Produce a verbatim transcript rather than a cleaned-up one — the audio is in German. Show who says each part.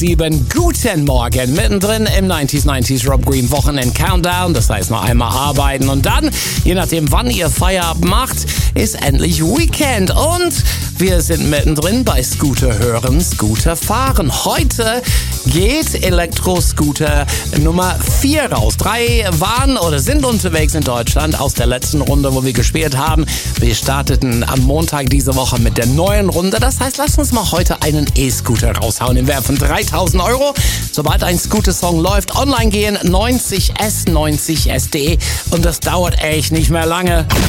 Speaker 1: Sieben. Guten Morgen, mittendrin im neunzig neunzig Rob Green Wochenend Countdown. Das heißt noch einmal arbeiten und dann, je nachdem wann ihr Feierabend macht, ist endlich Weekend. Und wir sind mittendrin bei Scooter hören, Scooter fahren. Heute geht Elektroscooter Nummer vier raus. Drei waren oder sind unterwegs in Deutschland aus der letzten Runde, wo wir gespielt haben. Wir starteten am Montag diese Woche mit der neuen Runde. Das heißt, lasst uns mal heute einen E-Scooter raushauen im Wert von dreitausend Euro. Sobald ein Scooter-Song läuft, online gehen, neunzig S neunzig S punkt de und das dauert echt nicht mehr lange.